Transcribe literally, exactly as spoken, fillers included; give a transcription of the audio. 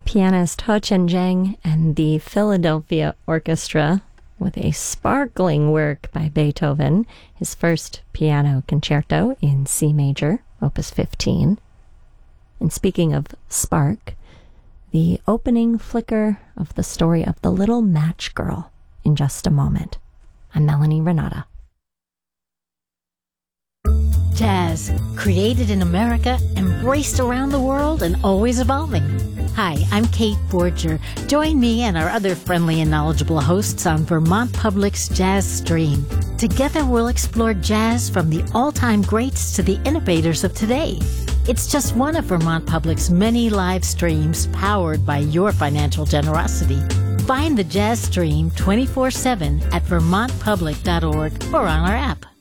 pianist Ho Chen-jang and the Philadelphia Orchestra with a sparkling work by Beethoven, his first piano concerto in C major, Opus fifteen. And speaking of spark, the opening flicker of the story of the Little Match Girl in just a moment. I'm Melanie Renata. Jazz, created in America, embraced around the world, and always evolving. Hi, I'm Kate Borger. Join me and our other friendly and knowledgeable hosts on Vermont Public's Jazz Stream. Together we'll explore jazz from the all-time greats to the innovators of today. It's just one of Vermont Public's many live streams powered by your financial generosity. Find the Jazz Stream twenty-four seven at vermont public dot org or on our app.